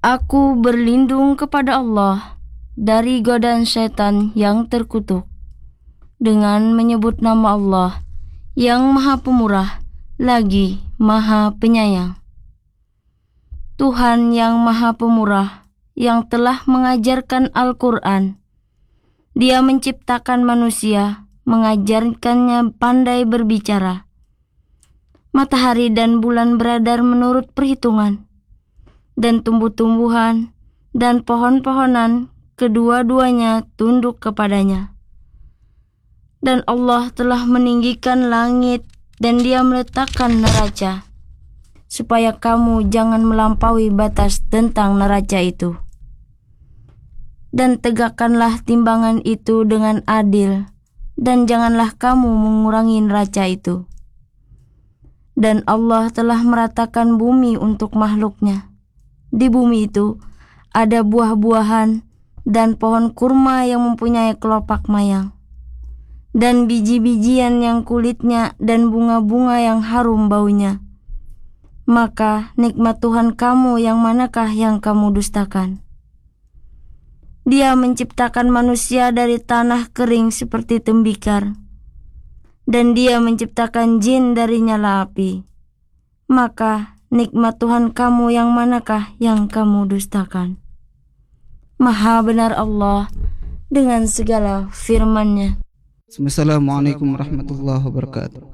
Aku berlindung kepada Allah dari godaan setan yang terkutuk dengan menyebut nama Allah yang Maha Pemurah lagi Maha Penyayang. Tuhan yang Maha Pemurah yang telah mengajarkan Al-Quran. Dia menciptakan manusia, mengajarkannya pandai berbicara. Matahari dan bulan beredar menurut perhitungan, dan tumbuh-tumbuhan dan pohon-pohonan kedua-duanya tunduk kepadanya. Dan Allah telah meninggikan langit dan Dia meletakkan neraca, supaya kamu jangan melampaui batas tentang neraca itu. Dan tegakkanlah timbangan itu dengan adil, dan janganlah kamu mengurangi neraca itu. Dan Allah telah meratakan bumi untuk makhluknya. Di bumi itu ada buah-buahan dan pohon kurma yang mempunyai kelopak mayang, dan biji-bijian yang kulitnya dan bunga-bunga yang harum baunya. Maka nikmat Tuhan kamu yang manakah yang kamu dustakan? Dia menciptakan manusia dari tanah kering seperti tembikar, dan Dia menciptakan jin dari nyala api. Maka nikmat Tuhan kamu yang manakah yang kamu dustakan? Maha benar Allah dengan segala firman-Nya. Assalamualaikum warahmatullahi wabarakatuh.